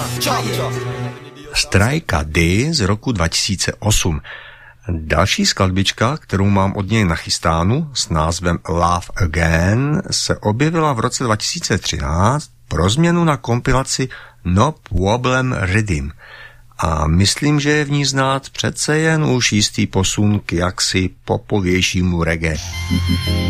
Strajka D z roku 2008. Další skladbička, kterou mám od něj nachystánu s názvem Love Again, se objevila v roce 2013 pro změnu na kompilaci No Problem Rhythm. A myslím, že je v ní znát přece jen už jistý posun k jaksi popovějšímu reggae.